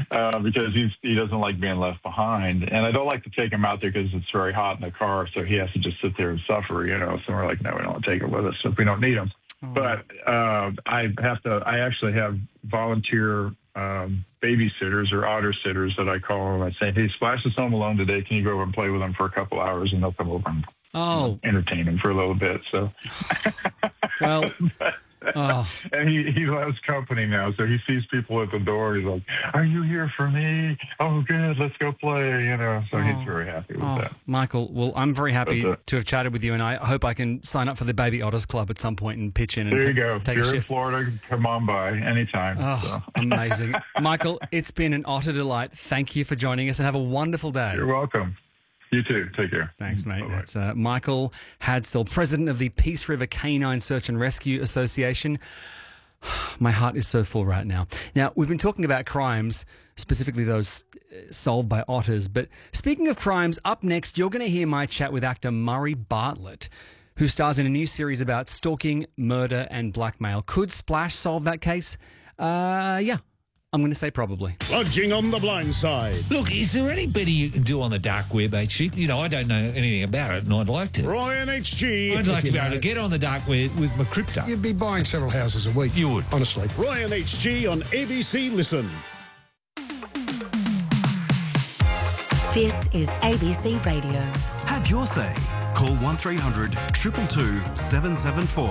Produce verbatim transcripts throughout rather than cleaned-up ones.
uh, because he's, he doesn't like being left behind. And I don't like to take him out there because it's very hot in the car, so he has to just sit there and suffer, you know. So we're like, no, we don't want to take him with us if we don't need him. Oh. But uh, I have to, I actually have volunteer um, babysitters or otter sitters that I call them. I say, hey, Splash is home alone today. Can you go over and play with him for a couple hours? And they'll come over and oh. you know, entertain him for a little bit. So, well, but, oh. and he, he loves company now. So he sees people at the door. He's like, are you here for me? Oh, good. Let's go play. You know, so oh. he's very happy with oh. that. Michael, well, I'm very happy but, uh, to have chatted with you, and I hope I can sign up for the Baby Otters Club at some point and pitch in. And there you t- go. Take if you're in shift. Florida, come on by anytime. Oh, so. Amazing. Michael, it's been an utter delight. Thank you for joining us, and have a wonderful day. You're welcome. You too. Take care. Thanks, mate. Bye-bye. That's uh, Michael Hadstill, president of the Peace River Canine Search and Rescue Association. My heart is so full right now. Now, we've been talking about crimes, specifically those solved by otters. But speaking of crimes, up next, you're going to hear my chat with actor Murray Bartlett, who stars in a new series about stalking, murder, and blackmail. Could Splash solve that case? Uh, yeah. I'm going to say probably. Lodging on the blind side. Look, is there any better you can do on the dark web, H G? You know, I don't know anything about it, and I'd like to. Ryan H G. I'd like to be able know. to get on the dark web with my crypto. You'd be buying several houses a week. You would. Honestly. Ryan H G on A B C Listen. This is A B C Radio. Have your say. Call one three hundred two two two seven seven four.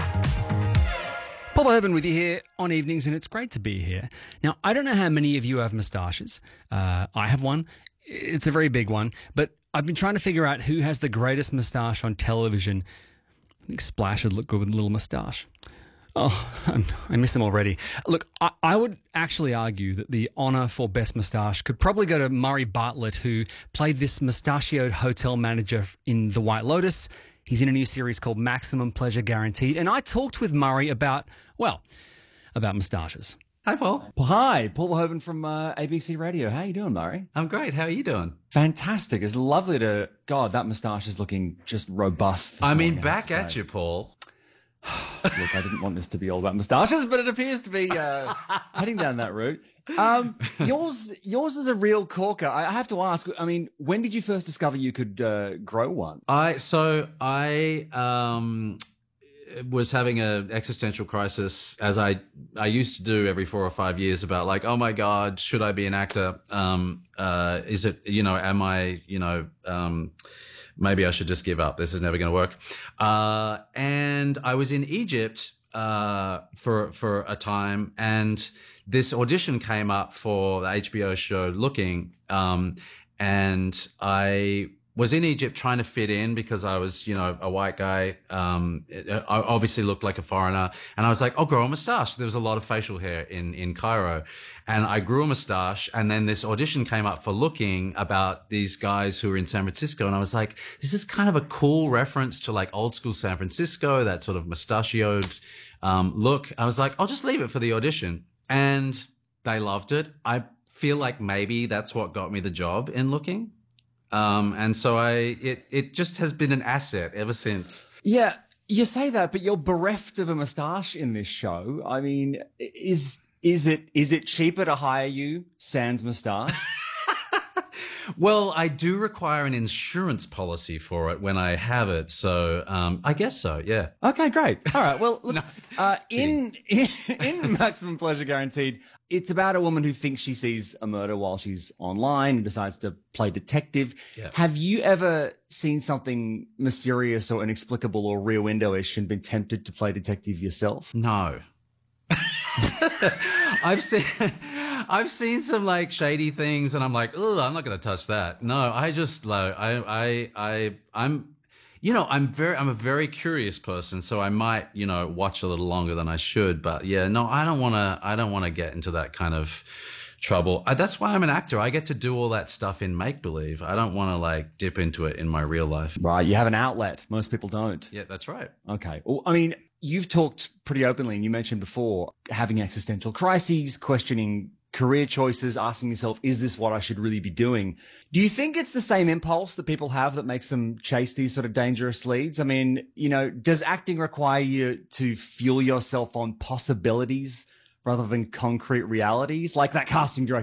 Paul Verhoeven with you here on evenings, and it's great to be here. Now, I don't know how many of you have moustaches. Uh, I have one. It's a very big one, but I've been trying to figure out who has the greatest moustache on television. I think Splash would look good with a little moustache. Oh, I'm, I miss him already. Look, I, I would actually argue that the honour for best moustache could probably go to Murray Bartlett, who played this mustachioed hotel manager in The White Lotus. He's in a new series called Maximum Pleasure Guaranteed. And I talked with Murray about, well, about moustaches. Hi, Paul. Well, hi, Paul Verhoeven from uh, A B C Radio. How you doing, Murray? I'm great. How are you doing? Fantastic. It's lovely to... God, that moustache is looking just robust. I mean, morning, back I at you, Paul. Look, I didn't want this to be all about moustaches, but it appears to be uh, heading down that route. Um, yours, yours is a real corker. I have to ask. I mean, when did you first discover you could uh, grow one? I so I um was having an existential crisis, as I I used to do every four or five years, about like, oh my God, should I be an actor? Um, uh, is it you know, am I you know um. Maybe I should just give up. This is never going to work. Uh, and I was in Egypt uh, for for a time, and this audition came up for the H B O show Looking, um, and I was in Egypt trying to fit in because I was, you know, a white guy. Um, I obviously looked like a foreigner, and I was like, I'll grow a mustache. There was a lot of facial hair in in Cairo. And I grew a mustache, and then this audition came up for Looking about these guys who were in San Francisco. And I was like, this is kind of a cool reference to like old school San Francisco, that sort of mustachioed um, look. I was like, I'll just leave it for the audition. And they loved it. I feel like maybe that's what got me the job in Looking. Um, and so I, it, it just has been an asset ever since. Yeah, you say that, but you're bereft of a mustache in this show. I mean, is... Is it is it cheaper to hire you sans moustache? Well, I do require an insurance policy for it when I have it, so um, I guess so. Yeah. Okay, great. All right. Well, look, no, uh, in, in in Maximum Pleasure Guaranteed, it's about a woman who thinks she sees a murder while she's online and decides to play detective. Yeah. Have you ever seen something mysterious or inexplicable or Rear Window-ish and been tempted to play detective yourself? No. I've seen I've seen some like shady things, and I'm like, oh, I'm not going to touch that. No, I just like I I I I'm you know I'm very I'm a very curious person, so I might you know watch a little longer than I should. But yeah, no, I don't want to I don't want to get into that kind of trouble. I, that's why I'm an actor. I get to do all that stuff in make believe. I don't want to like dip into it in my real life. Right, you have an outlet. Most people don't. Yeah, that's right. Okay. Well, I mean, you've talked pretty openly, and you mentioned before having existential crises, questioning career choices, asking yourself, is this what I should really be doing? Do you think it's the same impulse that people have that makes them chase these sort of dangerous leads? I mean, you know, does acting require you to fuel yourself on possibilities rather than concrete realities? Like that casting director